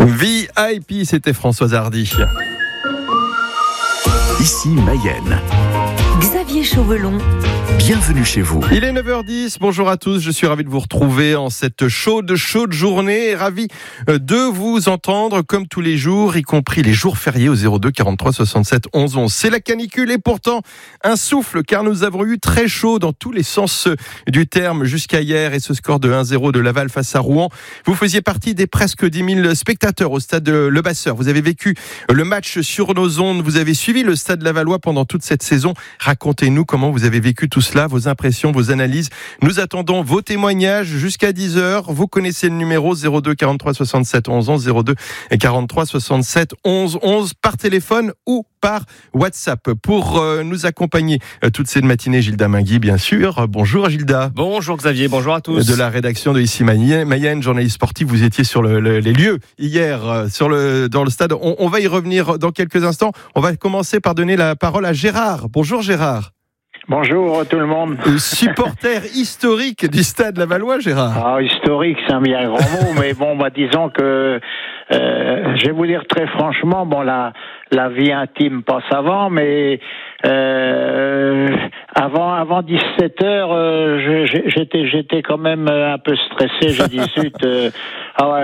VIP, c'était Françoise Hardy. Ici Mayenne. Xavier Chauvelon. Bienvenue chez vous. Il est 9h10, bonjour à tous, je suis ravi de vous retrouver en cette chaude journée, ravi de vous entendre comme tous les jours, y compris les jours fériés au 02 43 67 11 11. C'est la canicule et pourtant un souffle car nous avons eu très chaud dans tous les sens du terme jusqu'à hier et ce score de 1-0 de Laval face à Rouen. Vous faisiez partie des presque 10 000 spectateurs au stade Le Basseur. Vous avez vécu le match sur nos ondes, vous avez suivi le stade lavallois pendant toute cette saison. Racontez-nous comment vous avez vécu tout cela, vos impressions, vos analyses. Nous attendons vos témoignages jusqu'à 10h. Vous connaissez le numéro 02 43 67 11 11, 02 43 67 11 11 par téléphone ou par WhatsApp. Pour nous accompagner toute cette matinée, Gilda Mingui, bien sûr. Bonjour Gilda. Bonjour Xavier, bonjour à tous. De la rédaction de Ici Mayenne, journaliste sportif, vous étiez sur les lieux hier dans le stade. On va y revenir dans quelques instants. On va commencer par donner la parole à Gérard. Bonjour Gérard. Bonjour tout le monde. Supporter historique du stade lavallois, Gérard. Ah, historique, c'est un bien grand mot, mais bon, disons que je vais vous dire très franchement, la vie intime passe avant, mais avant 17h, j'étais quand même un peu stressé. J'ai dit zut,